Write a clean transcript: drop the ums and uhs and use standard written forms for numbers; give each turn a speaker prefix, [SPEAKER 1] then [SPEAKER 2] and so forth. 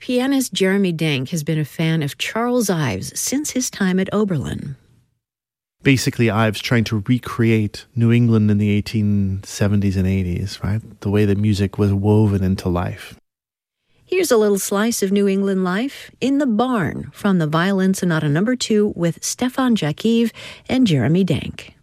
[SPEAKER 1] Pianist Jeremy Denk has been a fan of Charles Ives since his time at Oberlin.
[SPEAKER 2] Basically, Ives trying to recreate New England in the 1870s and 80s, right? The way the music was woven into life.
[SPEAKER 1] Here's a little slice of New England life in the barn from the Violin Sonata No. 2 with Stefan Jakiv and Jeremy Denk.